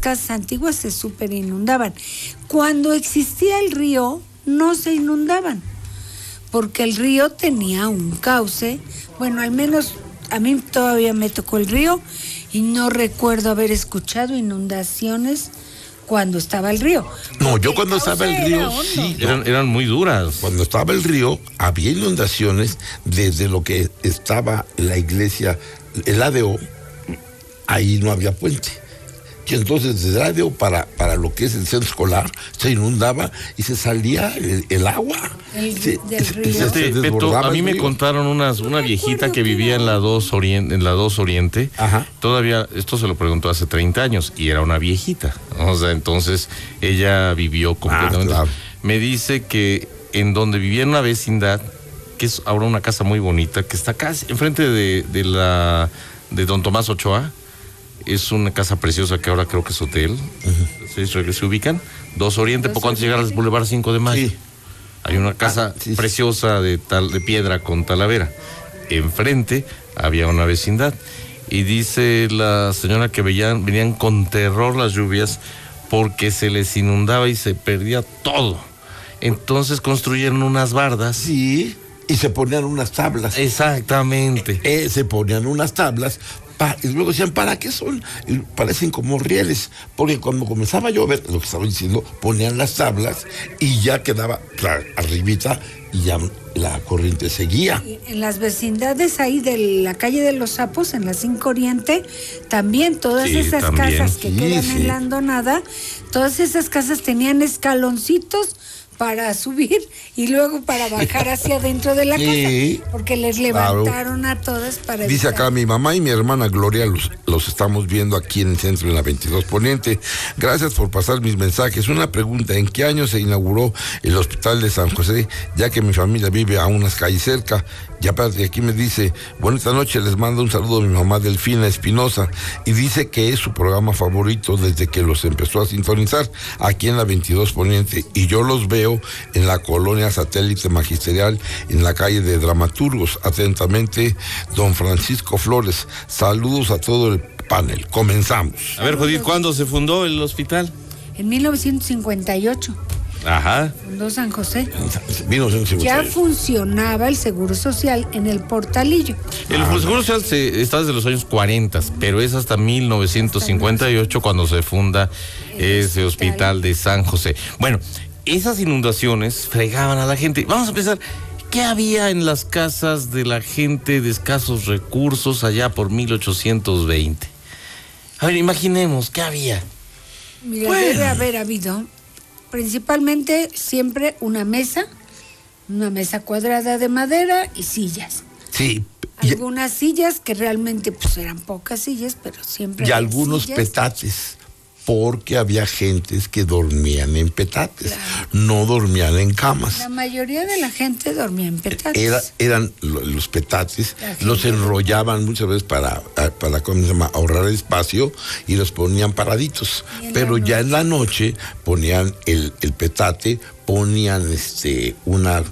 casas antiguas se súper inundaban. Cuando existía el río, no se inundaban, porque el río tenía un cauce. Bueno, al menos a mí todavía me tocó el río y no recuerdo haber escuchado inundaciones cuando estaba el río. No, yo cuando estaba el río, sí. Eran muy duras. Cuando estaba el río, había inundaciones desde lo que estaba la iglesia, el ADO, ahí no había puente. Y entonces desde el ADO para lo que es el centro escolar, se inundaba y se salía el agua. Beto, a mí me contaron una viejita que vivía en la 2 Oriente. Ajá. Todavía, esto se lo preguntó hace 30 años, y era una viejita. O sea, entonces ella vivió completamente. Claro. Me dice que en donde vivía en una vecindad, que es ahora una casa muy bonita, que está casi enfrente de Don Tomás Ochoa. Es una casa preciosa que ahora creo que es hotel. Uh-huh. Se ubican 2 Oriente, poco antes de llegar al Boulevard 5 de Mayo. Sí. Hay una casa preciosa de piedra con talavera. Enfrente había una vecindad. Y dice la señora que venían con terror las lluvias porque se les inundaba y se perdía todo. Entonces construyeron unas bardas. Sí, y se ponían unas tablas. Exactamente. Se ponían unas tablas. Y luego decían, ¿para qué son? Y parecen como rieles, porque cuando comenzaba a llover, lo que estaba diciendo, ponían las tablas y ya quedaba, claro, arribita, y ya la corriente seguía. En las vecindades ahí de la calle de los Sapos, en la 5 Oriente, también todas esas casas que quedan en la hondonada, todas esas casas tenían escaloncitos para subir y luego para bajar hacia adentro de la casa, porque les levantaron a todas para Dice evitar. acá, mi mamá y mi hermana Gloria los estamos viendo aquí en el centro, en la 22 Poniente. Gracias por pasar mis mensajes. Una pregunta, ¿en qué año se inauguró el hospital de San José? Ya que mi familia vive a unas calles cerca. Ya de aquí me dice, buenas noches, les mando un saludo a mi mamá Delfina Espinosa, y dice que es su programa favorito desde que los empezó a sintonizar aquí en la 22 Poniente, y yo los veo en la colonia Satélite Magisterial, en la calle de Dramaturgos. Atentamente, don Francisco Flores. Saludos a todo el panel. Comenzamos. A ver, Judith, ¿cuándo se fundó el hospital? En 1958. Ajá. Fundó San José. 1958. Ya funcionaba el Seguro Social en el Portalillo. El Seguro Social está desde los años 40, pero es hasta 1958 cuando se funda ese hospital de San José. Bueno, esas inundaciones fregaban a la gente. Vamos a pensar, ¿qué había en las casas de la gente de escasos recursos allá por 1820? A ver, imaginemos, ¿qué había? Mira, debe haber habido principalmente siempre una mesa cuadrada de madera y sillas. Sí. Algunas sillas que realmente pues eran pocas sillas, pero siempre. Y algunos sillas. petates, porque había gentes que dormían en petates, no dormían en camas. La mayoría de la gente dormía en petates. Eran los petates, los enrollaban muchas veces para ¿cómo se llama?, ahorrar espacio, y los ponían paraditos. Pero ya en la noche ponían el petate, ponían una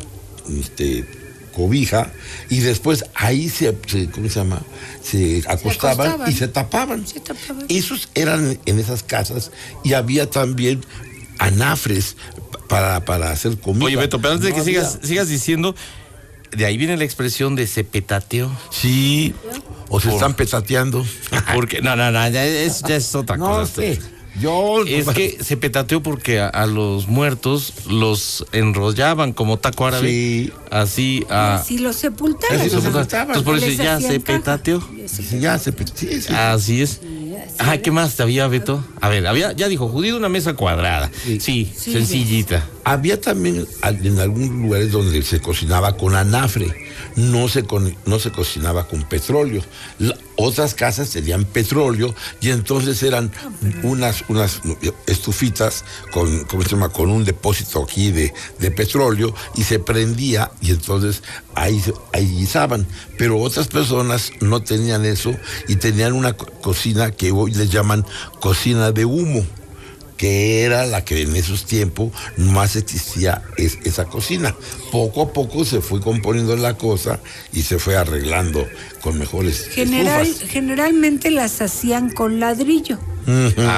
cobija, y después ahí se acostaban y se tapaban. Esos eran en esas casas, y había también anafres para hacer comida. Oye, Beto, pero antes de que sigas diciendo, de ahí viene la expresión de se petateó. Sí, o se están petateando. Porque no, ya es otra cosa. Es que se petateó porque a los muertos los enrollaban como taco árabe. Sí. Así los sepultaban. Entonces por eso ya se petateó. Así es. ¿Qué más había, Beto? A ver, ya dijo, Judith, una mesa cuadrada. Sí, sencillita. Había también en algunos lugares donde se cocinaba con anafre, no se cocinaba con petróleo. Otras casas tenían petróleo, y entonces eran unas estufitas con un depósito aquí de petróleo, y se prendía, y entonces ahí guisaban. Pero otras personas no tenían eso, y tenían una cocina que hoy les llaman cocina de humo, que era la que en esos tiempos más existía esa cocina. Poco a poco se fue componiendo la cosa y se fue arreglando con mejores estufas. Generalmente las hacían con ladrillo.